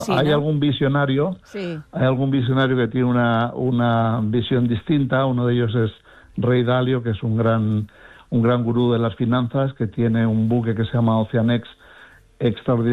Sí, hay ¿no? algún visionario, Sí. hay algún visionario que tiene una visión distinta. Uno de ellos es Ray Dalio, que es un gran gurú de las finanzas, que tiene un buque que se llama Oceanex extraordinario